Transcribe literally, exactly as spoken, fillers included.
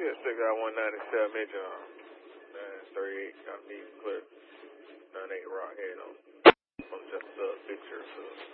Yeah, stick out one ninety-seven inch on. nine thirty-eight, got me clear. nine eight rock head on. On just a picture, so.